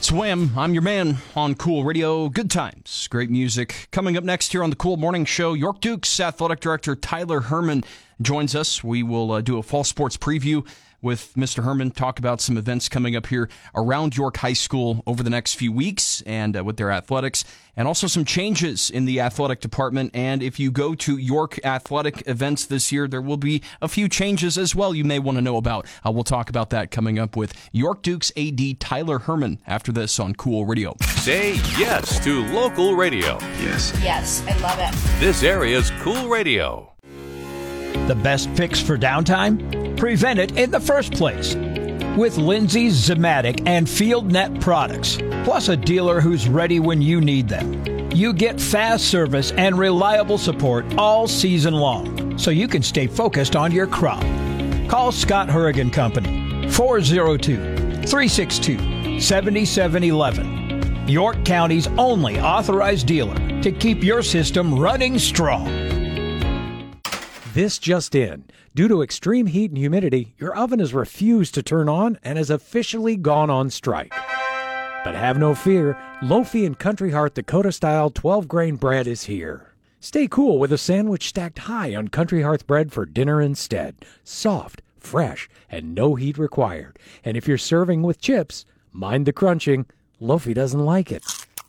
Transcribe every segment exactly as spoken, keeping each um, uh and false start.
It's Wham! I'm your man on Cool Radio. Good times, great music. Coming up next here on the Cool Morning Show, York Dukes Athletic Director Tyler Herman joins us. We will uh, do a fall sports preview with Mister Herman, talk about some events coming up here around York High School over the next few weeks and uh, with their athletics, and also some changes in the athletic department. And if you go to York athletic events this year, there will be a few changes as well you may want to know about. Uh, we'll talk about that coming up with York Dukes A D Tyler Herman after this on Cool Radio. Say yes to local radio. Yes. Yes, I love it. This area's Cool Radio. The best fix for downtime? Prevent it in the first place. With Lindsay's Zematic and FieldNet products, plus a dealer who's ready when you need them. You get fast service and reliable support all season long, so you can stay focused on your crop. Call Scott Hurrigan Company, four oh two, three six two, seven seven one one. York County's only authorized dealer to keep your system running strong. This just in. Due to extreme heat and humidity, your oven has refused to turn on and has officially gone on strike. But have no fear, Lofi and Country Hearth Dakota-style twelve-grain bread is here. Stay cool with a sandwich stacked high on Country Hearth bread for dinner instead. Soft, fresh, and no heat required. And if you're serving with chips, mind the crunching. Lofi doesn't like it.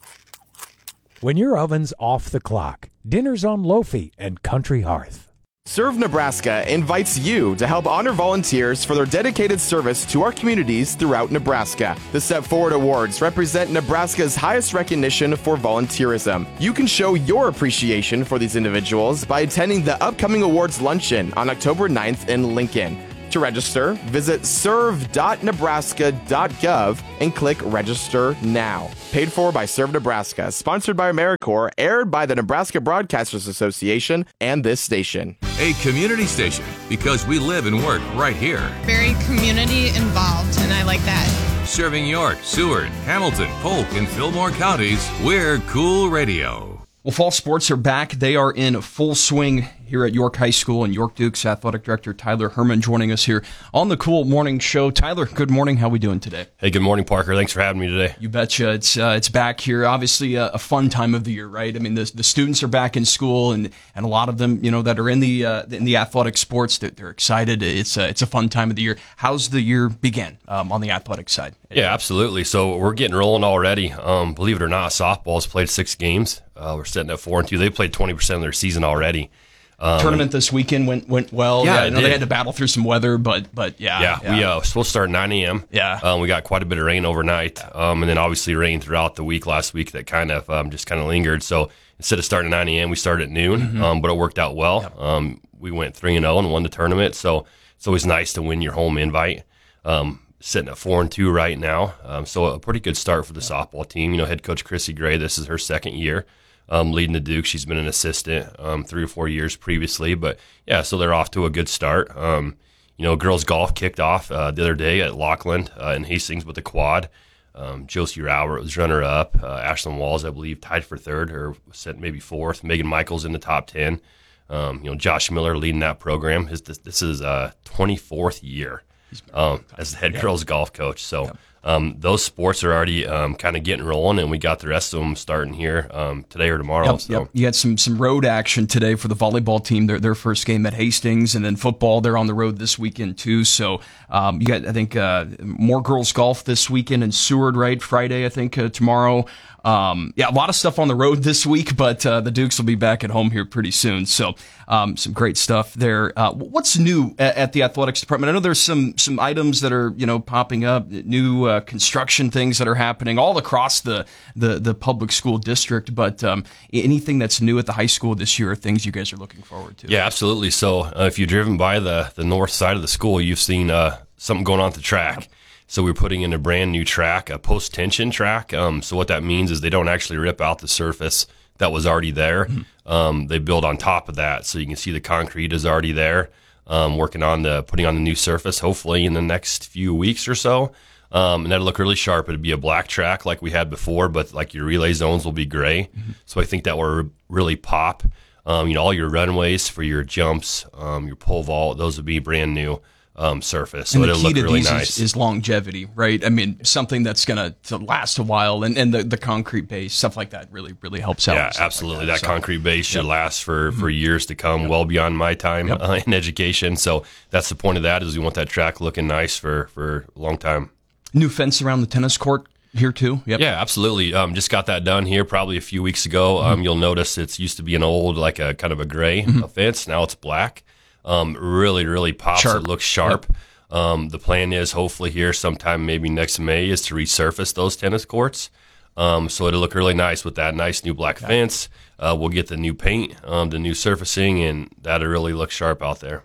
When your oven's off the clock, dinner's on Lofi and Country Hearth. Serve Nebraska invites you to help honor volunteers for their dedicated service to our communities throughout Nebraska. The Step Forward Awards represent Nebraska's highest recognition for volunteerism. You can show your appreciation for these individuals by attending the upcoming awards luncheon on October ninth in Lincoln. To register, visit serve dot nebraska dot gov and click Register Now. Paid for by Serve Nebraska, sponsored by AmeriCorps, aired by the Nebraska Broadcasters Association and this station. A community station, because we live and work right here. Very community involved, and I like that. Serving York, Seward, Hamilton, Polk, and Fillmore counties, we're Cool Radio. Well, fall sports are back. They are in full swing here at York High School, and York Dukes Athletic Director Tyler Herman joining us here on the Cool Morning Show. Tyler, good morning. How are we doing today? Hey, good morning, Parker. Thanks for having me today. You betcha. It's uh, it's back here. Obviously, a, a fun time of the year, right? I mean, the the students are back in school, and, and a lot of them, you know, that are in the uh, in the athletic sports, they're, they're excited. It's a, it's a fun time of the year. How's the year begin um, on the athletic side? Yeah, absolutely. So we're getting rolling already. Um, believe it or not, softball's played six games. Uh, we're sitting at four and two. They played twenty percent of their season already. Um, Tournament this weekend went went well. Yeah, yeah I know did. they had to battle through some weather, but but yeah. Yeah, yeah. we uh, were supposed to start at nine a.m. Yeah. Um, we got quite a bit of rain overnight, um, and then obviously rain throughout the week last week that kind of um, just kind of lingered. So instead of starting at nine a.m., we started at noon, Mm-hmm. um, but it worked out well. Yep. Um, we went three and oh and won the tournament, so it's always nice to win your home invite. Um, sitting at four and two right now, um, so a pretty good start for the softball team. You know, head coach Chrissy Gray, this is her second year. Um, leading the Duke. She's been an assistant um, three or four years previously, but yeah, so they're off to a good start. Um, you know, girls golf kicked off uh, the other day at Lockland uh, in Hastings with a quad. Um, Josie Rauer was runner-up. Uh, Ashlyn Walls, I believe, tied for third or set maybe fourth. Megan Michaels in the top ten. Um, you know, Josh Miller leading that program. His, this, this is uh twenty-fourth year um, as the head yeah. girls golf coach. So. Yeah. Um, those sports are already um, kind of getting rolling, and we got the rest of them starting here um, today or tomorrow. Yep, so. yep. You had some some road action today for the volleyball team. Their their first game at Hastings, and then football. They're on the road this weekend too. So um, you got I think uh, more girls golf this weekend in Seward, right? Friday, I think uh, tomorrow. Um, yeah, a lot of stuff on the road this week, but uh, the Dukes will be back at home here pretty soon. So um, some great stuff there. Uh, what's new at, at the athletics department? I know there's some some items that are you know popping up, new uh, construction things that are happening all across the the, the public school district. But um, anything that's new at the high school this year, are things you guys are looking forward to? Yeah, absolutely. So uh, if you've driven by the the north side of the school, you've seen uh, something going on at the track. Yep. So we're putting in a brand new track, a post-tension track. Um, so what that means is they don't actually rip out the surface that was already there. Mm-hmm. Um, they build on top of that. So you can see the concrete is already there, um, working on the putting on the new surface, hopefully in the next few weeks or so. Um, and that'll look really sharp. It'll be a black track like we had before, but like your relay zones will be gray. Mm-hmm. So I think that will really pop. Um, you know, all your runways for your jumps, um, your pole vault, those will be brand new. um, surface. So and the it'll key look to really these nice. is, is longevity, right? I mean, something that's going to to last a while, and, and the, the concrete base, stuff like that really, really helps out. Yeah, absolutely. Like that, that so. concrete base should Yep. last for, for Mhm. years to come, Yep. well beyond my time Yep. uh, in education. So that's the point of that, is we want that track looking nice for, for a long time. New fence around the tennis court here too? Yep. Yeah, absolutely. Um, just got that done here probably a few weeks ago. Um, you'll notice it's used to be an old, like a kind of a gray uh, fence. Now it's black. Um, really, really pops. Sharp. It looks sharp. Um, the plan is hopefully here sometime maybe next May is to resurface those tennis courts. Um, so it'll look really nice with that nice new black fence. Uh, we'll get the new paint, um, the new surfacing, and that'll really look sharp out there.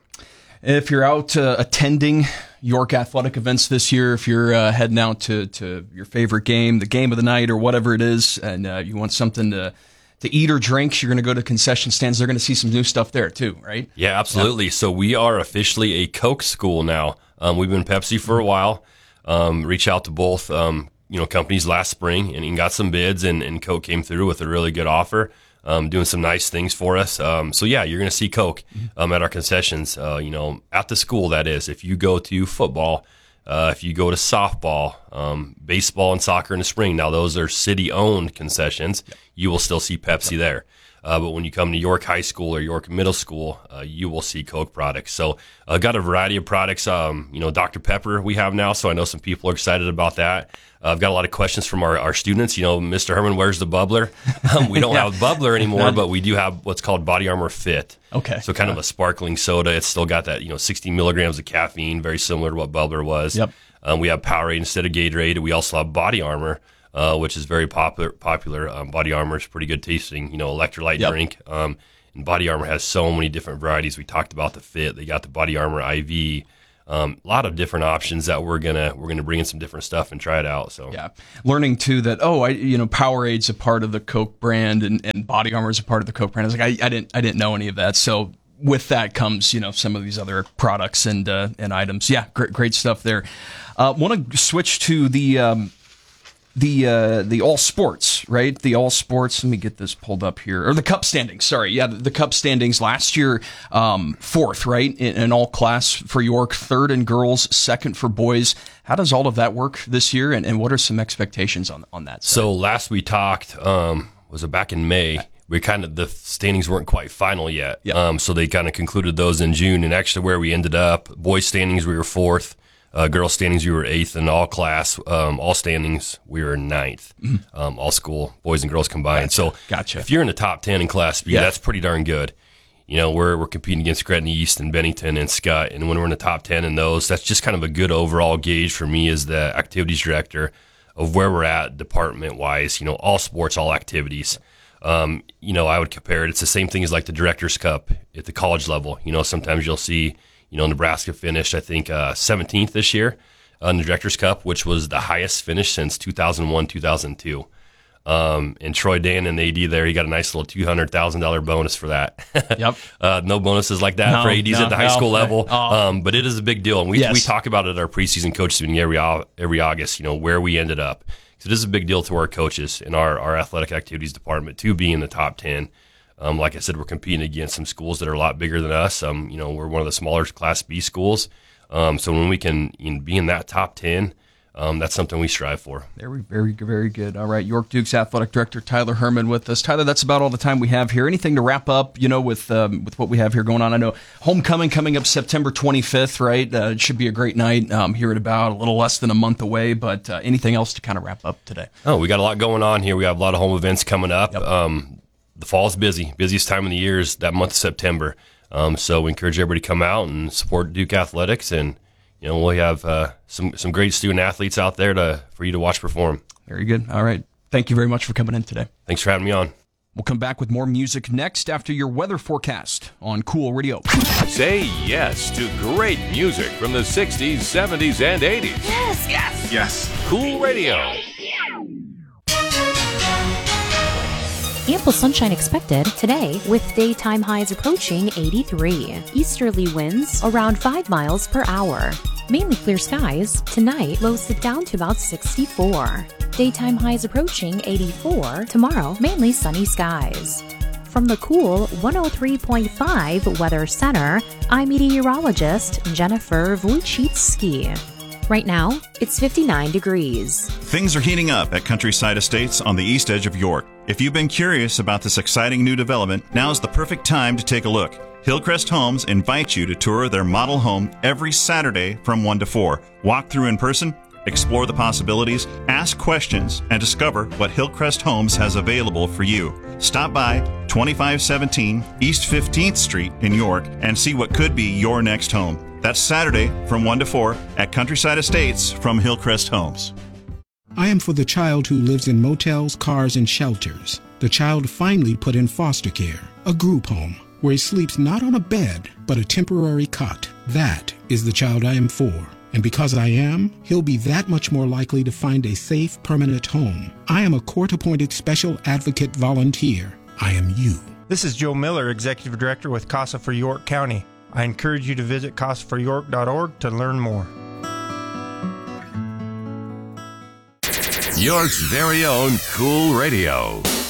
If you're out uh, attending York athletic events this year, if you're uh, heading out to, to your favorite game, the game of the night or whatever it is, and uh, you want something to to eat or drink, you're going to go to concession stands. They're going to see some new stuff there too, right? Yeah, absolutely. Yeah. So we are officially a Coke school now. Um, we've been Pepsi for a while. Um, reach out to both um, you know companies last spring and, and got some bids, and, and Coke came through with a really good offer. Um, doing some nice things for us. Um, so yeah, you're going to see Coke um, at our concessions, uh, you know, at the school, that is. If you go to football, uh, if you go to softball, um, baseball and soccer in the spring, now those are city-owned concessions, yep. you will still see Pepsi yep. there. Uh, but when you come to York High School or York Middle School, uh, you will see Coke products. So I uh, got a variety of products. Um, you know, Doctor Pepper we have now, so I know some people are excited about that. Uh, I've got a lot of questions from our, our students. You know, Mister Herman, where's the bubbler? Um, we don't yeah. have bubbler anymore, but we do have what's called Body Armor Fit. Okay. So kind yeah. of a sparkling soda. It's still got that, you know, sixty milligrams of caffeine, very similar to what bubbler was. Yep. Um, we have Powerade instead of Gatorade. We also have Body Armor. Uh, which is very popular. Popular. Um, Body Armor is pretty good tasting, you know, electrolyte yep. drink. Um, and Body Armor has so many different varieties. We talked about the Fit. They got the Body Armor I V. Um, a lot of different options that we're gonna we're gonna bring in some different stuff and try it out. So yeah, learning too that oh, I you know Powerade's a part of the Coke brand and, and Body Armor is a part of the Coke brand. I was like, I, I didn't I didn't know any of that. So with that comes you know some of these other products and uh, and items. Yeah, great great stuff there. Uh, Want to switch to the. Um, The uh, the all sports, right? The all sports. Let me get this pulled up here. Or the cup standings. Sorry, yeah, the, the cup standings last year, um, fourth, right, in, in all class for York, third in girls, second for boys. How does all of that work this year, and, and what are some expectations on on that side? So last we talked, um, was it back in May? We kind of the standings weren't quite final yet. Yep. Um, so they kind of concluded those in June, and actually where we ended up, boys standings we were fourth. Uh, girls standings, we were eighth in all class. Um, all standings, we were ninth. Mm-hmm. Um, all school, boys and girls combined. Gotcha. So gotcha. if you're in the top ten in Class B, yeah. that's pretty darn good. You know, we're we're competing against Gretna East and Bennington and Scott, and when we're in the top ten in those, that's just kind of a good overall gauge for me as the activities director of where we're at department-wise. You know, all sports, all activities. Um, you know, I would compare it. It's the same thing as like the Director's Cup at the college level. You know, sometimes you'll see. You know, Nebraska finished, I think, uh, seventeenth this year on the Director's Cup, which was the highest finish since two thousand one, two thousand two. Um, and Troy Dan and A D there, he got a nice little two hundred thousand dollars bonus for that. Yep. uh, no bonuses like that no, for A Ds no, at the high no. school level. Oh. Um, but it is a big deal. And we, yes. we talk about it at our preseason coaches meeting every, every August, you know, where we ended up. So it is a big deal to our coaches in our, our athletic activities department to be in the top ten. Um, like I said, we're competing against some schools that are a lot bigger than us. Um, you know, we're one of the smaller Class B schools. Um, so when we can you know, be in that top ten, um, that's something we strive for. Very, very, very good. All right, York Dukes Athletic Director Tyler Herman with us. Tyler, that's about all the time we have here. Anything to wrap up, you know, with um, with what we have here going on? I know homecoming coming up September twenty-fifth, right? Uh, it should be a great night um, here at about a little less than a month away. But uh, anything else to kind of wrap up today? Oh, we got a lot going on here. We have a lot of home events coming up. Yep. Um, the fall's busy. Busiest time of the year is that month of September. Um, so we encourage everybody to come out and support Duke Athletics, and you know we have uh, some some great student athletes out there to for you to watch perform. Very good. All right. Thank you very much for coming in today. Thanks for having me on. We'll come back with more music next after your weather forecast on Cool Radio. Say yes to great music from the sixties, seventies, and eighties. Yes, yes, yes. Cool Radio. Ample sunshine expected today with daytime highs approaching eighty-three. Easterly winds around five miles per hour. Mainly clear skies. Tonight, lows sit down to about sixty-four. Daytime highs approaching eighty-four. Tomorrow, mainly sunny skies. From the cool one oh three point five Weather Center, I'm meteorologist Jennifer Wojcicki. Right now, it's fifty-nine degrees. Things are heating up at Countryside Estates on the east edge of York. If you've been curious about this exciting new development, now's the perfect time to take a look. Hillcrest Homes invites you to tour their model home every Saturday from one to four. Walk through in person, explore the possibilities, ask questions, and discover what Hillcrest Homes has available for you. Stop by twenty-five seventeen East fifteenth Street in York and see what could be your next home. That's Saturday from one to four at Countryside Estates from Hillcrest Homes. I am for the child who lives in motels, cars, and shelters. The child finally put in foster care, a group home, where he sleeps not on a bed, but a temporary cot. That is the child I am for. And because I am, he'll be that much more likely to find a safe, permanent home. I am a court-appointed special advocate volunteer. I am you. This is Joe Miller, Executive Director with CASA for York County. I encourage you to visit casa for york dot org to learn more. York's very own Cool Radio.